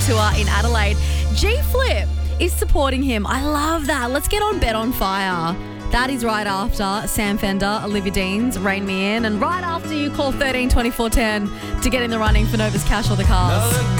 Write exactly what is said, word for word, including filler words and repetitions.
Tour in Adelaide. G-Flip is supporting him. I love that. Let's get on Bet on Fire. That is right after Sam Fender, Olivia Dean's Rain Me In, and right after you call thirteen twenty-four ten to get in the running for Nova's Cash or the Cars.